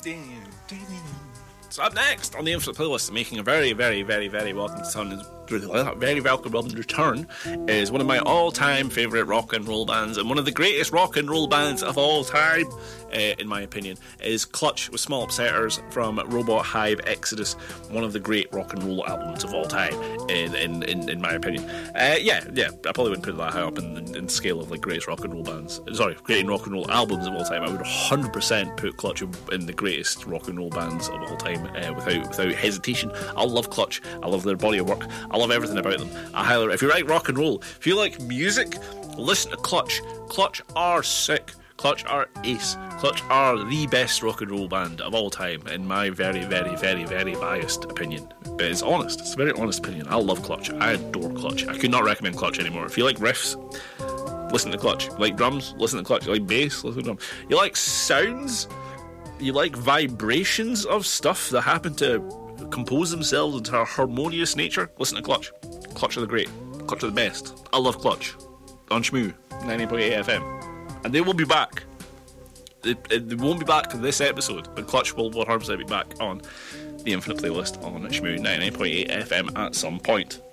So up next on the Infinite Playlist, making a very, very, very, very welcome return is one of my all-time favourite rock and roll bands, and one of the greatest rock and roll bands of all time, in my opinion, is Clutch with Small Upsetters from Robot Hive Exodus, one of the great rock and roll albums of all time, in my opinion. Yeah, I probably wouldn't put it that high up in the scale of like greatest rock and roll bands. Sorry, great rock and roll albums of all time. I would 100% put Clutch in the greatest rock and roll bands of all time, without hesitation. I love Clutch. I love their body of work. I love everything about them. If you like rock and roll, if you like music, listen to Clutch. Clutch are sick. Clutch are ace. Clutch are the best rock and roll band of all time, in my very, very, very, very biased opinion. But it's honest. It's a very honest opinion. I love Clutch. I adore Clutch. I could not recommend Clutch anymore. If you like riffs, listen to Clutch. You like drums? Listen to Clutch. You like bass? Listen to drums. You like sounds? You like vibrations of stuff that happen to compose themselves into a harmonious nature? Listen to Clutch. Clutch are the great. Clutch are the best. I love Clutch. On Shmoo 98.8 FM. And they will be back. They won't be back this episode, but Clutch will 100% be back on the Infinite Playlist on Shmoo 99.8 FM at some point.